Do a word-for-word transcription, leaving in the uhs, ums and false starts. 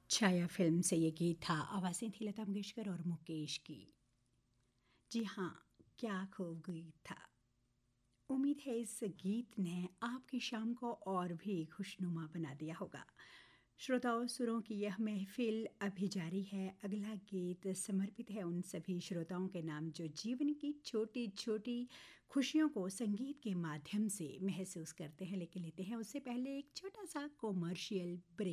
छाया film से ये गीत था। आवाज़ें थी लता मंगेशकर और मुकेश की। जी हाँ, क्या खूब गीत था। उम्मीद है इस गीत ने आपकी शाम को और भी खुशनुमा बना दिया होगा। श्रोताओं, सुरों की यह महफिल अभी जारी है। अगला गीत समर्पित है उन सभी श्रोताओं के नाम जो जीवन की छोटी छोटी खुशियों को संगीत के माध्यम से महसूस करते हैं। लेकिन लेते हैं उससे पहले एक छोटा सा कॉमर्शियल ब्रेक।